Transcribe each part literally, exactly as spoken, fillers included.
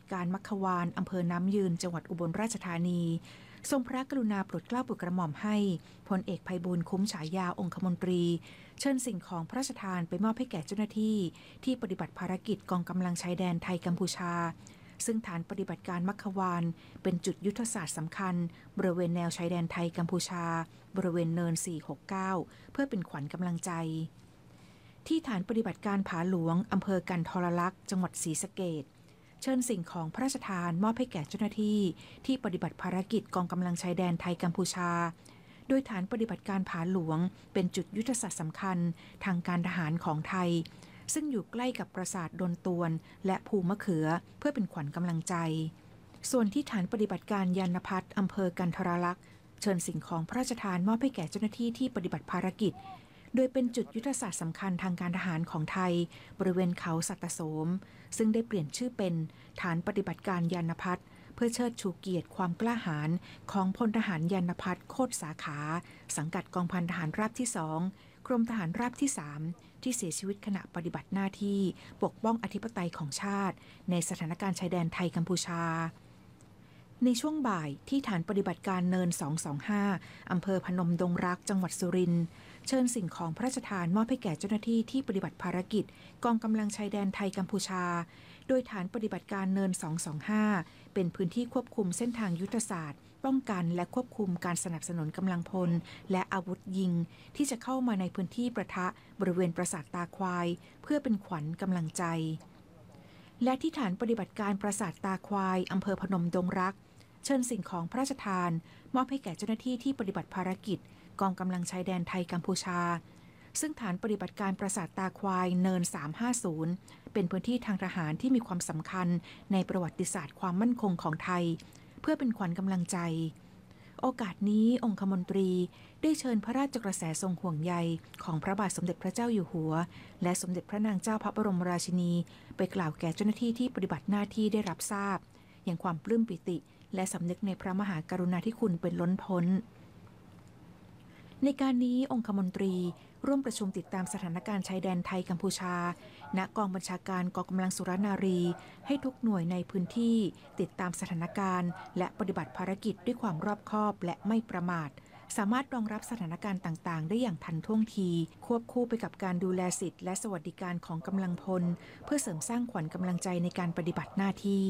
การมัคควานอำเภอน้ำยืนจังหวัดอุบลราชธานีทรงพระกรุณาโปรดเกล้าโปรดกระหม่อมให้พลเอกไพบูลย์คุ้มฉายาองคมนตรีเชิญสิ่งของพระราชทานไปมอบให้แก่เจ้าหน้าที่ที่ปฏิบัติภารกิจกองกำลังชายแดนไทยกัมพูชาซึ่งฐานปฏิบัติการมัคควานเป็นจุดยุทธศาสตร์สำคัญบริเวณแนวชายแดนไทยกัมพูชาบริเวณเนินสี่หกเก้าเพื่อเป็นขวัญกำลังใจที่ฐานปฏิบัติการผาหลวงอำเภอกันทรลักษณ์จังหวัดศรีสะเกษเชิญสิ่งของพระราชทานมอบให้แก่เจ้าหน้าที่ที่ปฏิบัติภารกิจกองกำลังชายแดนไทยกัมพูชาโดยฐานปฏิบัติการผาหลวงเป็นจุดยุทธศาสตร์สำคัญทางการทหารของไทยซึ่งอยู่ใกล้กับปราสาทดนตวนและภูมะเขือเพื่อเป็นขวัญกำลังใจส่วนที่ฐานปฏิบัติการยานพัฒน์อำเภอกันทรลักษณ์เชิญสิ่งของพระราชทานมอบให้แก่เจ้าหน้าที่ที่ปฏิบัติภารกิจโดยเป็นจุดยุทธศาสตร์สำคัญทางการทหารของไทยบริเวณเขาสัตตโสมซึ่งได้เปลี่ยนชื่อเป็นฐานปฏิบัติการยานพัฒน์เพื่อเชิดชูเกียรติความกล้าหาญของพลทหารยานพัฒน์โคตรสาขาสังกัดกองพันทหารราบที่สองกรมทหารราบที่สามที่เสียชีวิตขณะปฏิบัติหน้าที่ปกป้องอธิปไตยของชาติในสถานการณ์ชายแดนไทยกัมพูชาในช่วงบ่ายที่ฐานปฏิบัติการเนินสองสองห้าอำเภอพนมดงรักจังหวัดสุรินทร์เชิญสิ่งของพระราชทานมอบให้แก่เจ้าหน้าที่ที่ปฏิบัติภารกิจกองกำลังชายแดนไทยกัมพูชาโดยฐานปฏิบัติการเนินสองสองห้าเป็นพื้นที่ควบคุมเส้นทางยุทธศาสตร์ป้องกันและควบคุมการสนับสนุนกำลังพลและอาวุธยิงที่จะเข้ามาในพื้นที่ประทะบริเวณปราสาทตาควายเพื่อเป็นขวัญกำลังใจและที่ฐานปฏิบัติการปราสาทตาควายอำเภอพนมดงรักเชิญสิ่งของพระราชทานมอบให้แก่เจ้าหน้าที่ที่ปฏิบัติภารกิจกองกำลังชายแดนไทยกัมพูชาซึ่งฐานปฏิบัติการปราสาทตาควายเนินสามห้าศูนย์เป็นพื้นที่ทางทหารที่มีความสำคัญในประวัติศาสตร์ความมั่นคงของไทยเพื่อเป็นขวัญกำลังใจโอกาสนี้องคมนตรีได้เชิญพระราชกระแสทรงห่วงใยของพระบาทสมเด็จพระเจ้าอยู่หัวและสมเด็จพระนางเจ้าพระบรมราชินีไปกล่าวแก่เจ้าหน้าที่ที่ปฏิบัติหน้าที่ได้รับทราบอย่างความปลื้มปิติและสำนึกในพระมหากรุณาธิคุณเป็นล้นพ้นในการนี้องคมนตรีร่วมประชุมติดตามสถานการณ์ชายแดนไทยกัมพูชาณกองบัญชาการกองกำลังสุรนารีให้ทุกหน่วยในพื้นที่ติดตามสถานการณ์และปฏิบัติภารกิจด้วยความรอบคอบและไม่ประมาทสามารถรองรับสถานการณ์ต่างๆได้อย่างทันท่วงทีควบคู่ไปกับการดูแลสิทธิและสวัสดิการของกำลังพลเพื่อเสริมสร้างขวัญกำลังใจในการปฏิบัติหน้าที่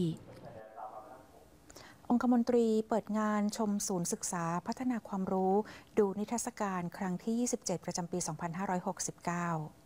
องคมนตรีเปิดงานชมศูนย์ศึกษาพัฒนาความรู้ดูนิทรรศการครั้งที่ยี่สิบเจ็ดประจำปีสองพันห้าร้อยหกสิบเก้า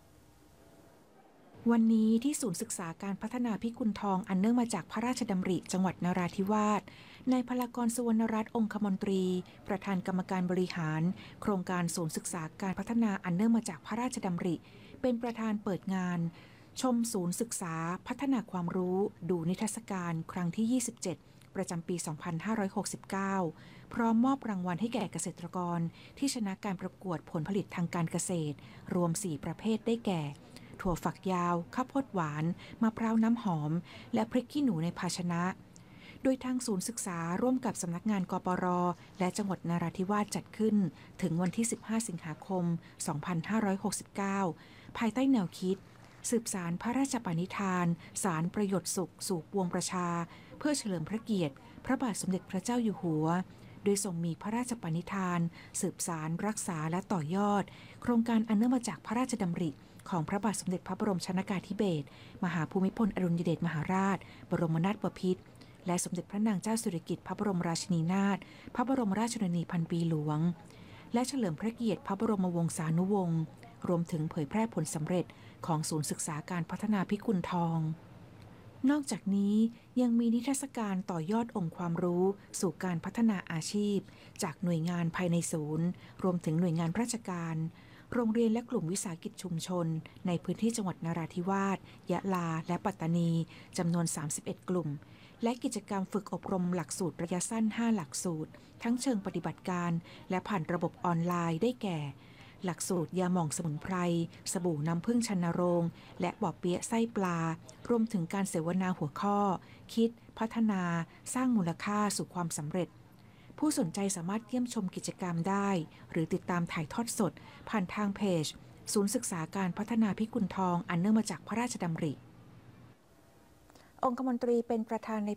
วันนี้ที่ศูนย์ศึกษาการพัฒนาพิกุลทองอันเนื่องมาจากพระราชดำริจังหวัดนราธิวาสนายพลากรสุวรรณรัตน์องคมนตรีประธานกรรมการบริหารโครงการศูนย์ศึกษาการพัฒนาอันเนื่องมาจากพระราชดำริเป็นประธานเปิดงานชมศูนย์ศึกษาพัฒนาความรู้ดูนิทรรศการครั้งที่ยี่สิบเจ็ดประจำปี สองพันห้าร้อยหกสิบเก้า พร้อมมอบรางวัลให้แก่เกษตรกรที่ชนะการประกวดผลผลิตทางการเกษตรรวมสี่ประเภทได้แก่ถั่วฝักยาวข้าวโพดหวานมะพร้าวน้ำหอมและพริกขี้หนูในภาชนะโดยทางศูนย์ศึกษาร่วมกับสำนักงานกปร.และจังหวัดนราธิวาสจัดขึ้นถึงวันที่สิบห้าสิงหาคมสองพันห้าร้อยหกสิบเก้าภายใต้แนวคิดสืบสารพระราชปณิธานสารประโยชน์สุขสู่ปวงประชาเพื่อเฉลิมพระเกียรติพระบาทสมเด็จพระเจ้าอยู่หัวโดยทรงมีพระราชปณิธานสืบสารรักษาและต่อยอดโครงการอันเนื่องมาจากพระราชดำริของพระบาทสมเด็จพระบรมชนกาธิเบศรมหาภูมิพลอดุลยเดชมหาราชบรมนาถบพิตรและสมเด็จพระนางเจ้าสิริกิติ์พระบรมราชินีนาถพระบรมราชชนนีพันปีหลวงและเฉลิมพระเกียรติพระบรมวงศานุวงศ์รวมถึงเผยแพร่ผลสำเร็จของศูนย์ศึกษาการพัฒนาพิกุลทองนอกจากนี้ยังมีนิทรรศการต่อยอดองค์ความรู้สู่การพัฒนาอาชีพจากหน่วยงานภายในศูนย์รวมถึงหน่วยงานราชการโรงเรียนและกลุ่มวิสาหกิจชุมชนในพื้นที่จังหวัดนราธิวาสยะลาและปัตตานีจำนวนสามสิบเอ็ดกลุ่มและกิจกรรมฝึกอบรมหลักสูตรระยะสั้นห้าหลักสูตรทั้งเชิงปฏิบัติการและผ่านระบบออนไลน์ได้แก่หลักสูตรยาหม่องสมุนไพรสบู่น้ำผึ้งชันโรงและบ่อเปี๊ยะไส้ปลารวมถึงการเสวนาหัวข้อคิดพัฒนาสร้างมูลค่าสู่ความสำเร็จผู้สนใจสามารถเยี่ยมชมกิจกรรมได้หรือติดตามถ่ายทอดสดผ่านทางเพจศูนย์ศึกษาการพัฒนาพิกุลทองอันเนื่องมาจากพระราชดำริองคมนตรีเป็นประธานใน